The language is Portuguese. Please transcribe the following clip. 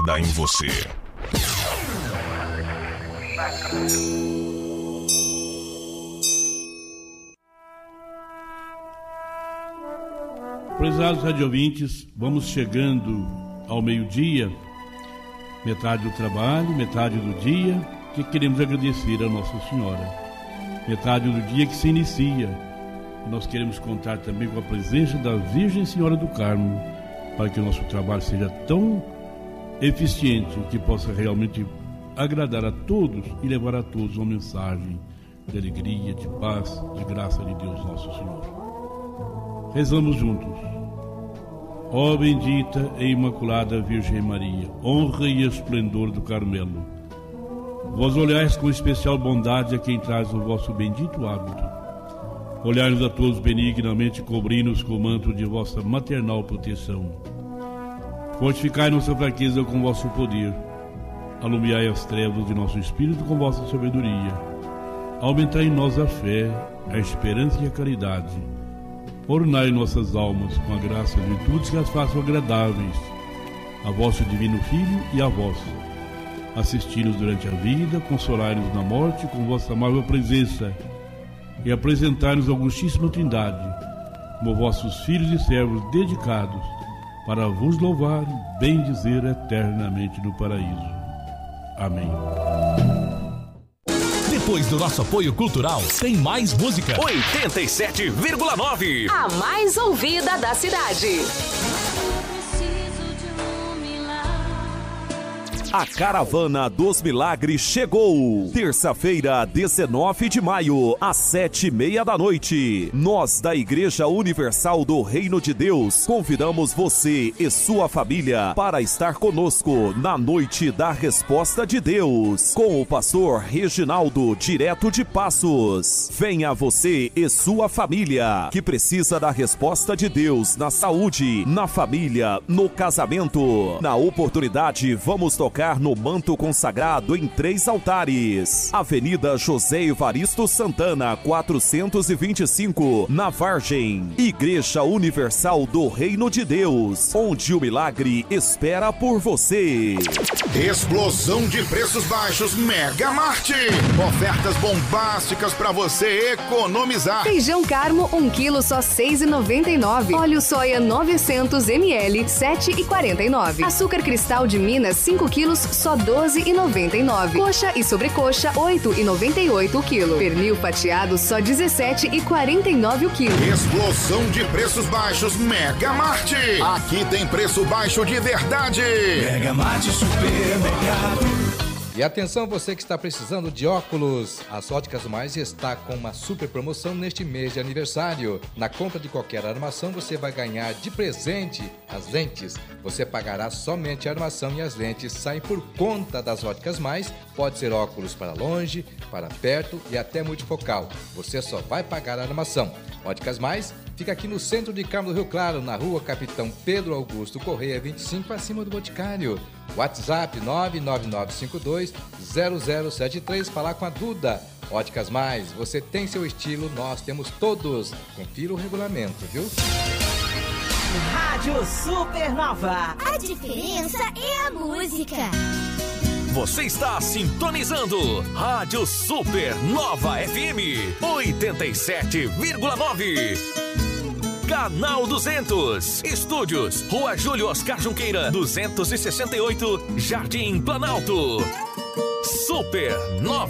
Dá em você. Prezados radiovintes, vamos chegando ao meio-dia, metade do trabalho, metade do dia, que queremos agradecer a Nossa Senhora. Metade do dia que se inicia. E nós queremos contar também com a presença da Virgem Senhora do Carmo, para que o nosso trabalho seja tão eficiente que possa realmente agradar a todos e levar a todos uma mensagem de alegria, de paz, de graça de Deus Nosso Senhor. Rezamos juntos. Ó bendita e imaculada Virgem Maria, honra e esplendor do Carmelo, vós olhais com especial bondade a quem traz o vosso bendito hábito. Olhai-nos a todos benignamente, cobrindo-nos com o manto de vossa maternal proteção. Fortificai nossa fraqueza com vosso poder. Alumiai as trevas de nosso espírito com vossa sabedoria. Aumentai em nós a fé, a esperança e a caridade. Ornai nossas almas com a graça e virtudes que as façam agradáveis a vosso divino Filho e a vós. Assisti-nos durante a vida, consolai-nos na morte com vossa amável presença e apresentai-nos a Augustíssima Trindade como vossos filhos e servos dedicados para vos louvar e bendizer eternamente no paraíso. Amém. Depois do nosso apoio cultural, tem mais música. 87,9. A mais ouvida da cidade. A Caravana dos Milagres chegou. Terça-feira, 19 de maio, às 7:30 da noite. Nós, da Igreja Universal do Reino de Deus, convidamos você e sua família para estar conosco na Noite da Resposta de Deus, com o pastor Reginaldo, direto de Passos. Venha você e sua família, que precisa da resposta de Deus na saúde, na família, no casamento. Na oportunidade, vamos tocar no manto consagrado em 3 altares. Avenida José Evaristo Santana, 425, na Vargem. Igreja Universal do Reino de Deus, onde o milagre espera por você. Explosão de preços baixos Mega Marte. Ofertas bombásticas para você economizar. Feijão Carmo, 1 quilo só R$ 6,99. Óleo soia 900 ml, R$ 7,49. Açúcar cristal de Minas, 5 quilos, só R$ 12,99. Coxa e sobrecoxa, R$ 8,98 o quilo. Pernil fatiado, só R$ 17,49 o quilo. Explosão de preços baixos Mega Marte. Aqui tem preço baixo de verdade. Mega Marte Supermercado. E atenção, você que está precisando de óculos, as Óticas Mais está com uma super promoção neste mês de aniversário. Na compra de qualquer armação, você vai ganhar de presente as lentes. Você pagará somente a armação e as lentes saem por conta das Óticas Mais. Pode ser óculos para longe, para perto e até multifocal. Você só vai pagar a armação. Óticas Mais fica aqui no centro de Carmo do Rio Claro, na rua Capitão Pedro Augusto Correia 25, acima do Boticário. WhatsApp 999520073, falar com a Duda. Óticas Mais, você tem seu estilo, nós temos todos. Confira o regulamento, viu? Rádio Supernova. A diferença é a música. Você está sintonizando Rádio Supernova FM 87,9. Canal 200. Estúdios, Rua Júlio Oscar Junqueira, 268, Jardim Planalto. Supernova.